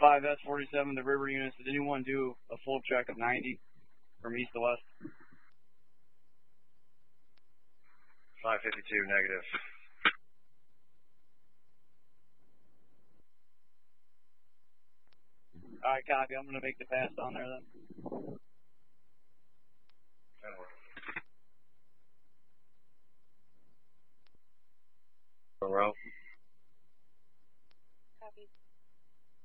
5S47, the river units. Did anyone do a full check of 90 from east to west? 552, negative. All right, copy. I'm going to make the pass down there then. That'll work.